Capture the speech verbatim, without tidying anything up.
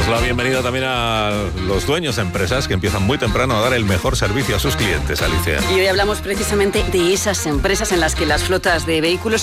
la bienvenida también a los dueños de empresas que empiezan muy temprano a dar el mejor servicio a sus clientes, Alicia. Y hoy hablamos precisamente de esas empresas en las que las flotas de vehículos